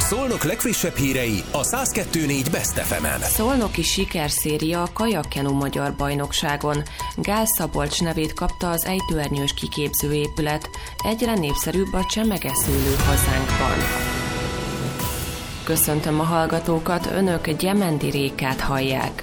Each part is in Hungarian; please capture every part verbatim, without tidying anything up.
Szolnok legfrissebb hírei a száz kettő négy Best ef emen. Szolnoki sikerszéria a kajakkenu magyar bajnokságon. Gál Szabolcs nevét kapta az ejtőernyős kiképzőépület. Egyre népszerűbb a csemegeszőlő hazánkban. Köszöntöm a hallgatókat, önök Gyemendi Rékát hallják.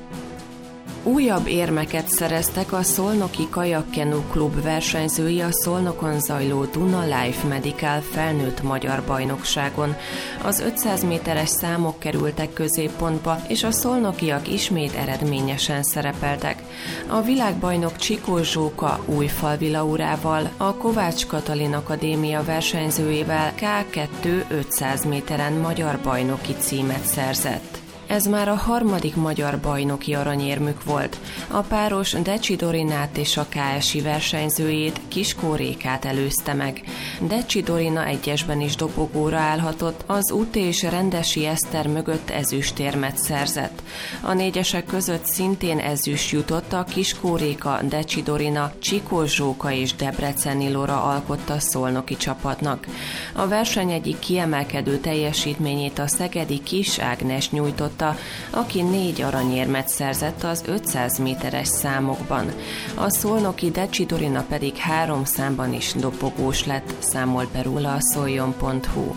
Újabb érmeket szereztek a Szolnoki Kajakkenu Klub versenyzői a Szolnokon zajló Duna Life Medical felnőtt magyar bajnokságon. Az ötszáz méteres számok kerültek középpontba, és a szolnokiak ismét eredményesen szerepeltek. A világbajnok Csikó Zsóka Újfalvi Laurával, a Kovács Katalin Akadémia versenyzőjével ká kettő ötszáz méteren magyar bajnoki címet szerzett. Ez már a harmadik magyar bajnoki aranyérmük volt. A páros Decsi Dorinát és a ká es i versenyzőjét, Kiskó Rékát előzte meg. Decsi Dorina egyesben is dobogóra állhatott, az út és Rendesi Eszter mögött ezüstérmet szerzett. A négyesek között szintén ezüst jutott, a Kiskó Réka, Decsi Dorina, Csikó Zsóka és Debreceni Lora alkotta a szolnoki csapatnak. A verseny egyik kiemelkedő teljesítményét a szegedi Kis Ágnes nyújtott, aki négy aranyérmet szerzett az ötszáz méteres számokban. A szolnoki Decsi Dorina pedig három számban is dobogós lett, számolt be róla a szoljon pont hu.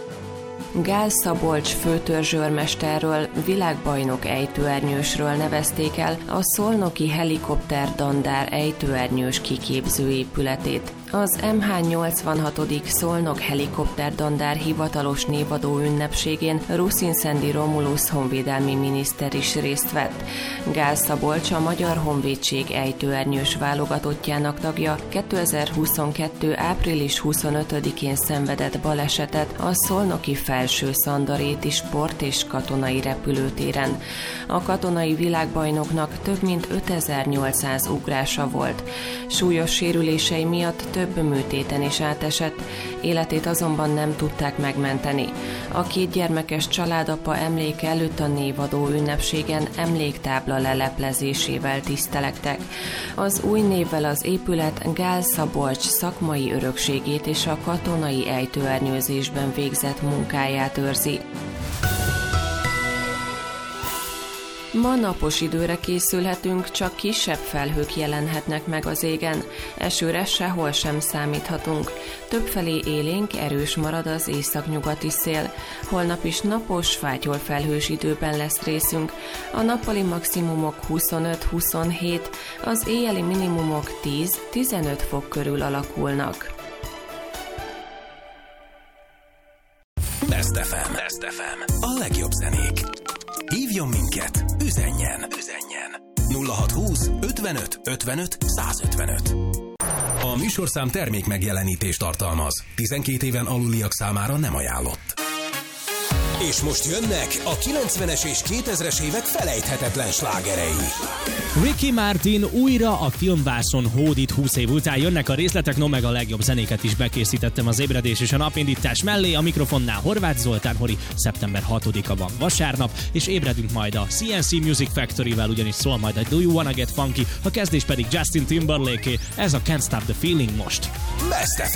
Gál Szabolcs főtörzsőrmesterről, világbajnok ejtőernyősről nevezték el a szolnoki helikopter dandár ejtőernyős kiképzőépületét. Az em há nyolcvanhatodik Szolnok helikopter dandár hivatalos névadó ünnepségén Ruszin Szendi Romulusz honvédelmi miniszter is részt vett. Gál Szabolcs a Magyar Honvédség ejtőernyős válogatottjának tagja, kétezer-huszonkettő április huszonötödikén szenvedett balesetet a szolnoki Felső Szandaréti sport és katonai repülőtéren. A katonai világbajnoknak több mint ötezer-nyolcszáz ugrása volt. Súlyos sérülései miatt több több műtéten is átesett, életét azonban nem tudták megmenteni. A két gyermekes családapa emléke előtt a névadó ünnepségen emléktábla leleplezésével tisztelektek. Az új névvel az épület Gál Szabolcs szakmai örökségét és a katonai ejtőernyőzésben végzett munkáját őrzi. Ma napos időre készülhetünk, csak kisebb felhők jelenhetnek meg az égen. Esőre sehol sem számíthatunk. Többfelé élénk, erős marad az északnyugati szél. Holnap is napos, fátyol felhős időben lesz részünk. A nappali maximumok huszonöt-huszonhét, az éjjeli minimumok tíz-tizenöt fok körül alakulnak. Best ef em. Best ef em. A legjobb zenék. Hívjon minket, üzenjen, üzenjen. nulla hatszázhúsz ötvenöt ötvenöt százötvenöt. A műsorszám termék megjelenítést tartalmaz. tizenkét éven aluliak számára nem ajánlott. És most jönnek a kilencvenes és kétezres évek felejthetetlen slágerei. Ricky Martin újra a filmvászon hódít húsz év után. Jönnek a részletek, no meg a legjobb zenéket is bekészítettem az ébredés és a napindítás mellé. A mikrofonnál Horváth Zoltán Hori, szeptember hatodika van vasárnap, és ébredünk majd a cé en cé Music Factory-vel, ugyanis szól majd a Do You Wanna Get Funky, a kezdés pedig Justin Timberlake-é, ez a Can't Stop the Feeling most. Best ef em.